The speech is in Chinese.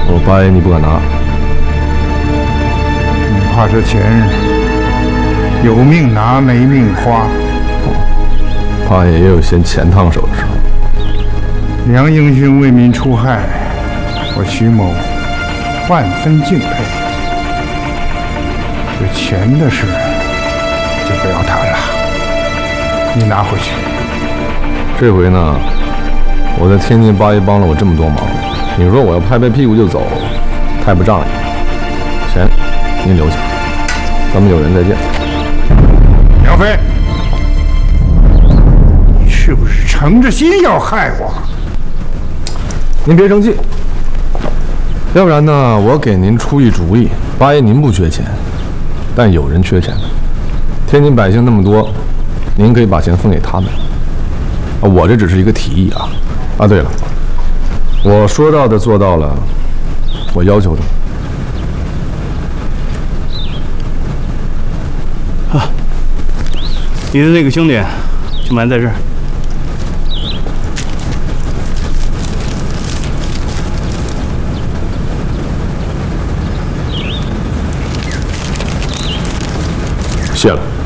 我8爷你不敢拿， 你怕这钱有命拿没命花。 八爷也有嫌钱烫手的时候。 梁英勋为民除害，我徐某万分敬佩。这钱的事就不要谈了，你拿回去。 这回呢，我在天津八爷帮了我这么多忙，你说我要拍拍屁股就走，太不仗义。钱您留下，咱们有缘再见。 梁飞，你是不是诚着心要害我？ 您别生气，要不然呢，我给您出一主意。八爷您不缺钱，但有人缺钱。天津百姓那么多，您可以把钱分给他们。我这只是一个提议啊。啊，对了，我说到的做到了，我要求的。 啊，你的那个兄弟就埋在这儿。 谢了。